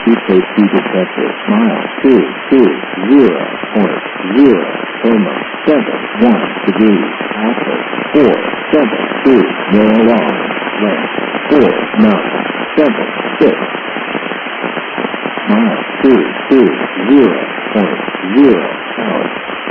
Toothpaste detector. Smile. 220.71 degrees. Active. 473. No alarm. Length. 49.